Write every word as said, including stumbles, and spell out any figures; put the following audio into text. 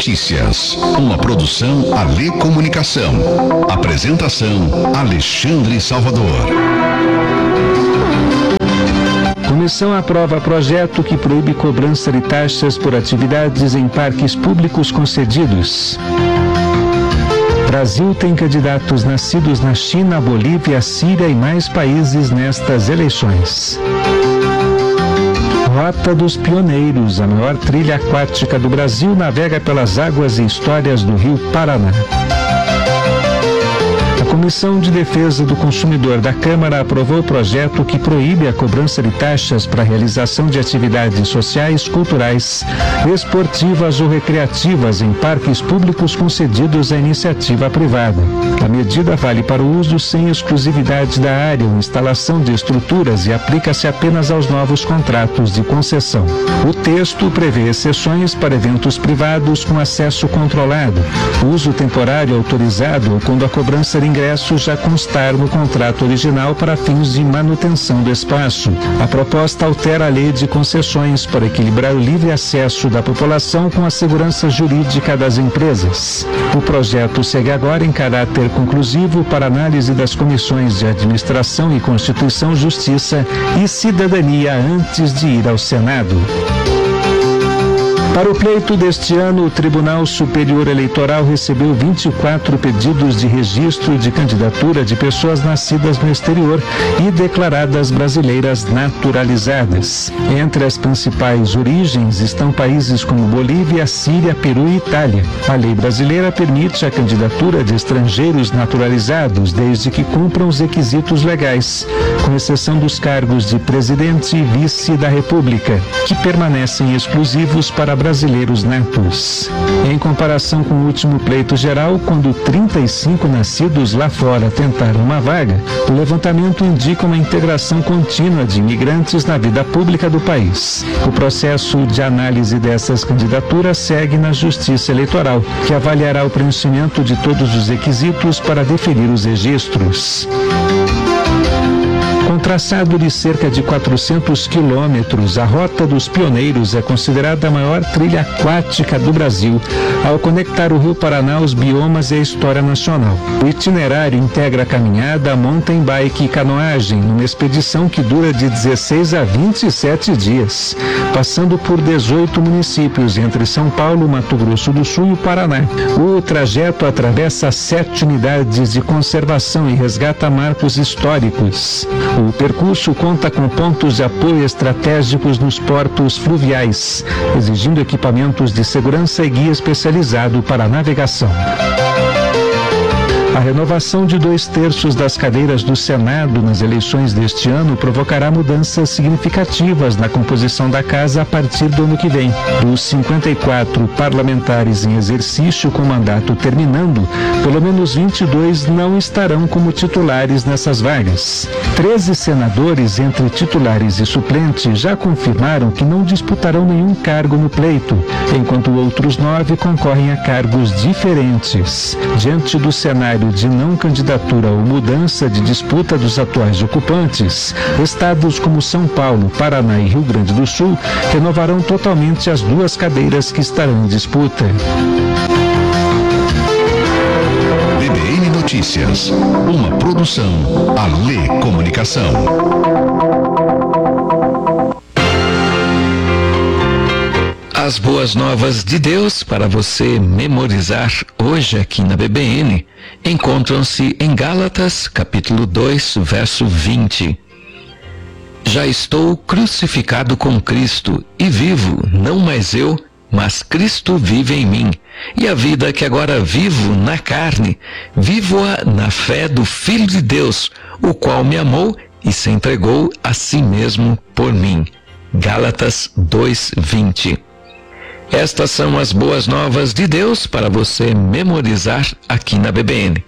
Notícias, uma produção Alê Comunicação. Apresentação Alexandre Salvador. Comissão aprova projeto que proíbe cobrança de taxas por atividades em parques públicos concedidos. Brasil tem candidatos nascidos na China, Bolívia, Síria e mais países nestas eleições. Rota dos Pioneiros, a maior trilha aquática do Brasil, navega pelas águas e histórias do Rio Paraná. A Comissão de Defesa do Consumidor da Câmara aprovou o projeto que proíbe a cobrança de taxas para a realização de atividades sociais, culturais, esportivas ou recreativas em parques públicos concedidos à iniciativa privada. A medida vale para o uso sem exclusividade da área ou instalação de estruturas e aplica-se apenas aos novos contratos de concessão. O texto prevê exceções para eventos privados com acesso controlado, uso temporário autorizado ou quando a cobrança de ingresso já constar no contrato original para fins de manutenção do espaço. A proposta altera a lei de concessões para equilibrar o livre acesso da população com a segurança jurídica das empresas. O projeto segue agora em caráter conclusivo para análise das comissões de Administração e Constituição, Justiça e Cidadania antes de ir ao Senado. Para o pleito deste ano, o Tribunal Superior Eleitoral recebeu vinte e quatro pedidos de registro de candidatura de pessoas nascidas no exterior e declaradas brasileiras naturalizadas. Entre as principais origens estão países como Bolívia, Síria, Peru e Itália. A lei brasileira permite a candidatura de estrangeiros naturalizados desde que cumpram os requisitos legais, com exceção dos cargos de presidente e vice da República, que permanecem exclusivos para brasileiros natos. Em comparação com o último pleito geral, quando trinta e cinco nascidos lá fora tentaram uma vaga, o levantamento indica uma integração contínua de imigrantes na vida pública do país. O processo de análise dessas candidaturas segue na Justiça Eleitoral, que avaliará o preenchimento de todos os requisitos para definir os registros. Com traçado de cerca de quatrocentos quilômetros, a Rota dos Pioneiros é considerada a maior trilha aquática do Brasil, ao conectar o Rio Paraná aos biomas e à história nacional. O itinerário integra a caminhada, mountain bike e canoagem, numa expedição que dura de dezesseis a vinte e sete dias, passando por dezoito municípios entre São Paulo, Mato Grosso do Sul e o Paraná. O trajeto atravessa sete unidades de conservação e resgata marcos históricos. O percurso conta com pontos de apoio estratégicos nos portos fluviais, exigindo equipamentos de segurança e guia especializado para a navegação. A renovação de dois terços das cadeiras do Senado nas eleições deste ano provocará mudanças significativas na composição da casa a partir do ano que vem. Dos cinquenta e quatro parlamentares em exercício com mandato terminando, pelo menos vinte e dois não estarão como titulares nessas vagas. treze senadores, entre titulares e suplentes, já confirmaram que não disputarão nenhum cargo no pleito, enquanto outros nove concorrem a cargos diferentes. Diante do cenário de não candidatura ou mudança de disputa dos atuais ocupantes, estados como São Paulo, Paraná e Rio Grande do Sul renovarão totalmente as duas cadeiras que estarão em disputa. B B N Notícias, uma produção Alê Comunicação. As boas novas de Deus para você memorizar hoje aqui na B B N encontram-se em Gálatas, capítulo dois, verso vinte. Já estou crucificado com Cristo e vivo, não mais eu, mas Cristo vive em mim. E a vida que agora vivo na carne, vivo-a na fé do Filho de Deus, o qual me amou e se entregou a si mesmo por mim. Gálatas dois, vinte. Estas são as boas novas de Deus para você memorizar aqui na B B N.